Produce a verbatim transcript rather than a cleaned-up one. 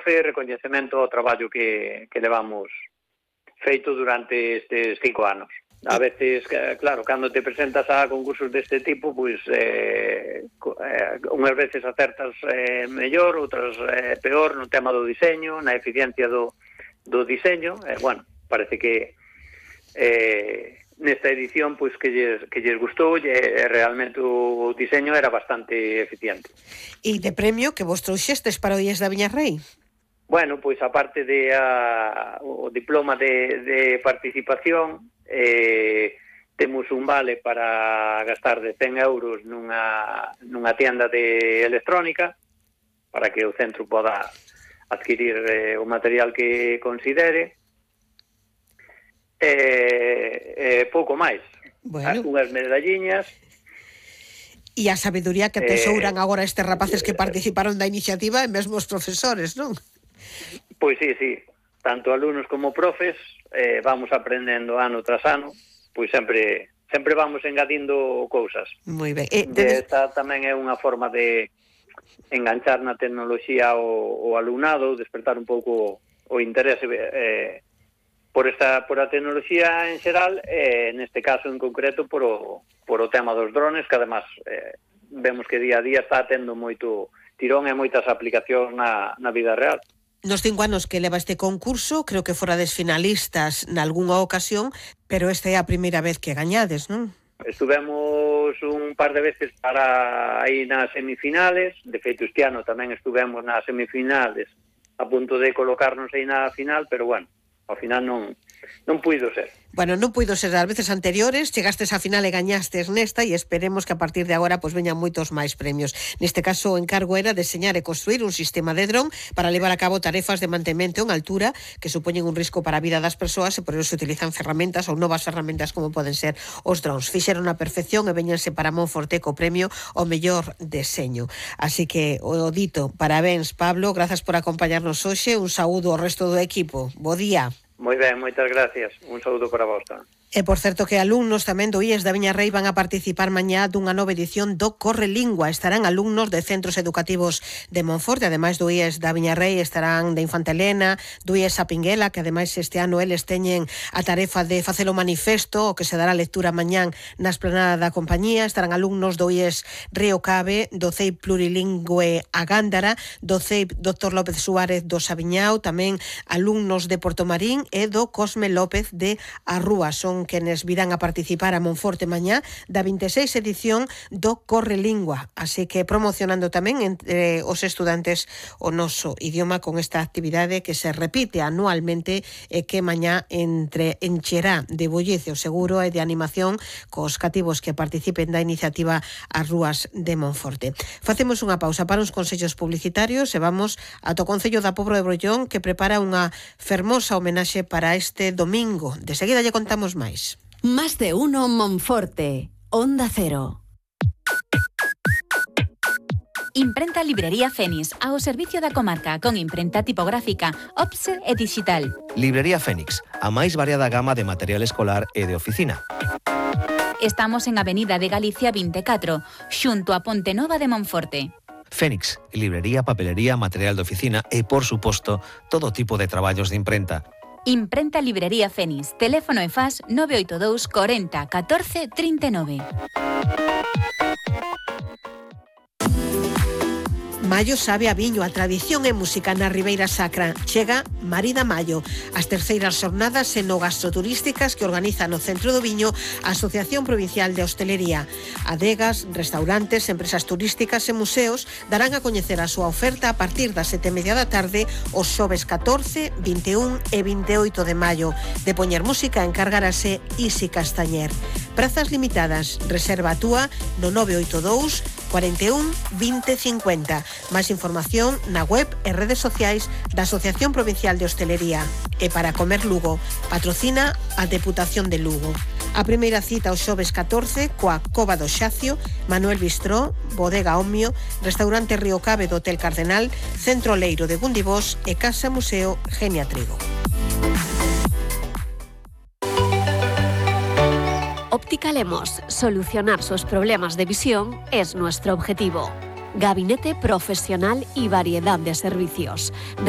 profe, recoñecemento ao traballo que, que levamos feito durante estes cinco anos. A veces, claro, cando te presentas a concursos deste tipo, pois eh, eh, unhas veces acertas eh, mellor, outras eh, peor no tema do diseño, na eficiencia do, do diseño. Eh, bueno, parece que eh, nesta edición pois que lles, que lles gustou e eh, realmente o diseño era bastante eficiente. E de premio que vos trouxestes para o I E S da Viñarrei? Bueno, pois aparte de a, o diploma de, de participación, eh, temos un vale para gastar de cen euros nunha, nunha tienda de electrónica para que o centro poda adquirir eh, o material que considere. Eh, eh, pouco máis. Bueno. Unhas medalliñas. E a sabedoría que atesouran eh, agora estes rapaces que participaron da iniciativa e mesmo os profesores, non? Pois sí, sí. Tanto alumnos como profes eh, vamos aprendendo ano tras ano, pois sempre sempre vamos engadindo cousas. Moi ben. Eh, de... Esta tamén é unha forma de enganchar na tecnoloxía o, o alumnado, despertar un pouco o interese eh, por esta por a tecnoloxía en xeral, e eh, neste caso en concreto por o, por o tema dos drones, que además eh, vemos que día a día está tendo moito tirón e moitas aplicacións na, na vida real. Nos cinco anos que leva este concurso, creo que forades finalistas nalgúnha ocasión, pero esta é a primeira vez que gañades, non? Estuvemos un par de veces para aí nas semifinales, de feito este ano tamén estuvemos nas semifinales a punto de colocarnos aí na final, pero bueno, ao final non non puido ser. Bueno, non puido ser as veces anteriores, chegastes á final e gañastes nesta e esperemos que a partir de agora pois veñan moitos máis premios. Neste caso o encargo era deseñar e construir un sistema de dron para levar a cabo tarefas de mantemento en altura que supoñen un risco para a vida das persoas e por eso se utilizan ferramentas ou novas ferramentas como poden ser os drons. Fixeron a perfección e veñanse para Monforte co premio ao mellor deseño. Así que o dito, parabéns Pablo, grazas por acompañarnos hoxe, un saúdo ao resto do equipo. Bo día. Moi ben, moitas gracias. Un saúdo para vos tamén. E, por certo, que alumnos tamén do I E S da Viñarrei van a participar mañá dunha nova edición do Correlingua. Estarán alumnos de centros educativos de Monforte, ademais do I E S da Viñarrei, estarán de Infanta Elena, do I E S a Pinguela, que ademais este ano eles teñen a tarefa de facelo manifesto, o que se dará lectura mañán na esplanada da compañía. Estarán alumnos do I E S Río Cabe, do C E I P Plurilingüe a Gándara, do C E I P doctor López Suárez do Sabiñao, tamén alumnos de Portomarín e do Cosme López de Arrúa. Son quenes virán a participar a Monforte mañá da vinte e seis edición do Correlingua, así que promocionando tamén entre os estudantes o noso idioma con esta actividade que se repite anualmente e que mañá entre encherá de bollece o seguro e de animación cos cativos que participen da iniciativa As Rúas de Monforte. Facemos unha pausa para uns consellos publicitarios e vamos ata o Concello da Pobra de Brollón, que prepara unha fermosa homenaxe para este domingo. De seguida lle contamos máis. Más de uno Monforte, Onda Cero. Imprenta Librería Fénix, ao servicio da comarca, con imprenta tipográfica, offset e digital. Librería Fénix, a máis variada gama de material escolar e de oficina. Estamos en Avenida de Galicia vinte e catro, xunto a Ponte Nova de Monforte. Fénix, librería, papelería, material de oficina e, por suposto, todo tipo de traballos de imprenta. Imprenta Librería Fénix, teléfono e faz nove oito dous cuarenta catorce trinta e nove. Maio sabe a viño, a tradición e música na Ribeira Sacra. Chega Marida Maio, as terceiras xornadas enogastroturísticas que organiza no Centro do Viño a Asociación Provincial de Hostelería. Adegas, restaurantes, empresas turísticas e museos darán a coñecer a súa oferta a partir das sete e media da tarde os xoves catorce, vinte e un e vinte e oito de maio. De poñer música encargarase Isi Castañer. Prazas limitadas, reserva a túa no nove oito dous, cuarenta e un, vinte cincuenta. Máis información na web e redes sociais da Asociación Provincial de Hostelería. E para comer Lugo, patrocina a Deputación de Lugo. A primeira cita o xoves catorce coa Cova do Xacio, Manuel Bistró, Bodega Omio, Restaurante Río Cabe do Hotel Cardenal, Centro Leiro de Gundibós e Casa Museo Genia Trigo. Óptica Lemos. Solucionar sus problemas de visión es nuestro objetivo. Gabinete profesional y variedad de servicios.